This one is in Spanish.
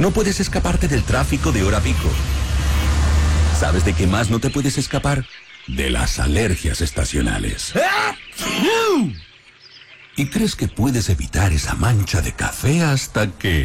No puedes escaparte del tráfico de hora pico. ¿Sabes de qué más no te puedes escapar? De las alergias estacionales. ¿Y crees que puedes evitar esa mancha de café hasta que